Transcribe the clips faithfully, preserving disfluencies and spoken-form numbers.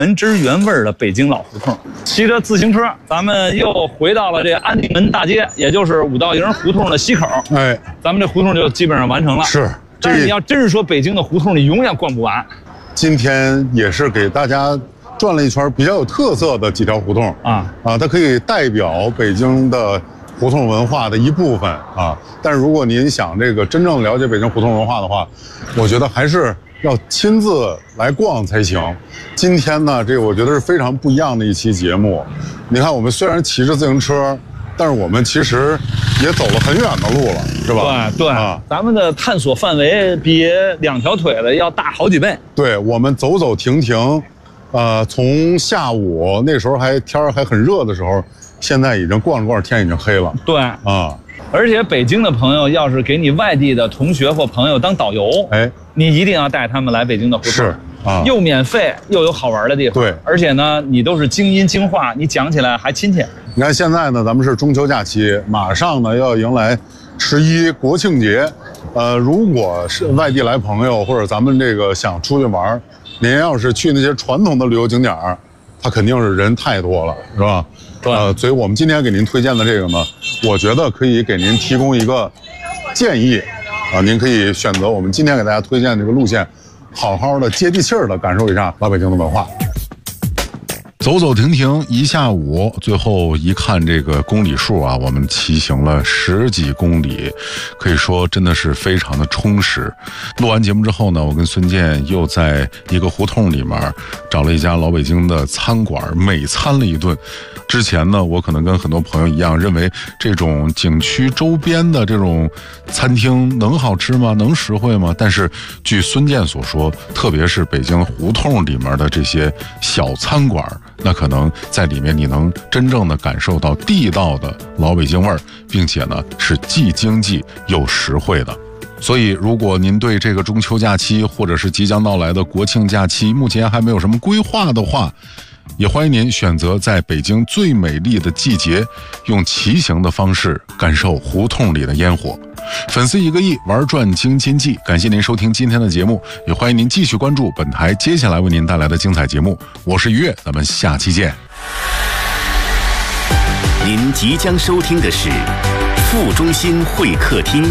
原汁原味的北京老胡同。骑着自行车，咱们又回到了这安定门大街，也就是五道营胡同的西口。哎，咱们这胡同就基本上完成了。 是， 但是你要真是说北京的胡同，你永远逛不完。 今天也是给大家转了一圈比较有特色的几条胡同啊啊，它可以代表北京的胡同文化的一部分啊。但是如果您想这个真正了解北京胡同文化的话，我觉得还是要亲自来逛才行。今天呢，这个我觉得是非常不一样的一期节目。你看，我们虽然骑着自行车，但是我们其实也走了很远的路了，是吧？ 对对啊，咱们的探索范围比两条腿的要大好几倍。 对，我们走走停停，呃，从下午那时候还天儿还很热的时候，现在已经逛着逛着天已经黑了。 对啊。而且北京的朋友要是给你外地的同学或朋友当导游，哎，你一定要带他们来北京的胡同，是啊，又免费又有好玩的地方。对，而且呢，你都是京音京话，你讲起来还亲切。 你看现在呢，咱们是中秋假期，马上呢要迎来十一国庆节，呃，如果是外地来朋友或者咱们这个想出去玩，您要是去那些传统的旅游景点儿，它肯定是人太多了，是吧？对，呃，所以我们今天给您推荐的这个呢，我觉得可以给您提供一个建议，啊，您可以选择我们今天给大家推荐这个路线，好好的接地气儿的感受一下老北京的文化。走走停停一下午，最后一看这个公里数啊，我们骑行了十几公里，可以说真的是非常的充实。录完节目之后呢，我跟孙健又在一个胡同里面找了一家老北京的餐馆，美餐了一顿。之前呢，我可能跟很多朋友一样，认为这种景区周边的这种餐厅能好吃吗？能实惠吗？但是据孙健所说，特别是北京胡同里面的这些小餐馆，那可能在里面你能真正的感受到地道的老北京味儿，并且呢是既经济又实惠的。所以如果您对这个中秋假期或者是即将到来的国庆假期目前还没有什么规划的话，也欢迎您选择在北京最美丽的季节，用骑行的方式感受胡同里的烟火。粉丝一个亿，玩转京津冀。感谢您收听今天的节目，也欢迎您继续关注本台接下来为您带来的精彩节目。我是于越，咱们下期见。 您即将收听的是副中心会客厅。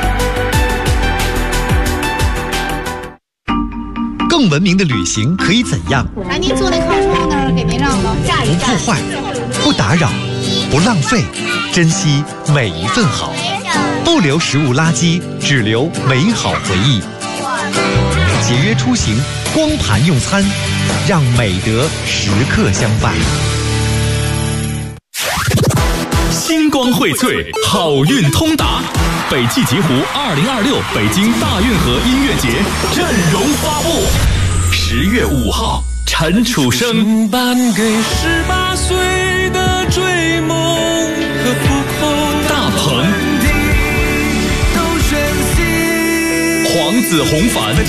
更文明的旅行可以怎样？ 把您坐那靠窗那儿给您让了， 不破坏，不打扰，不浪费，珍惜每一份好，不留食物垃圾，只留美好回忆。节约出行，光盘用餐，让美德时刻相伴。 星光荟萃，好运通达。北汽极狐二零二六北京大运河音乐节阵容发布，十月五号，陈楚生颁给十八岁的追梦和扑空， 大鹏、黄子弘凡。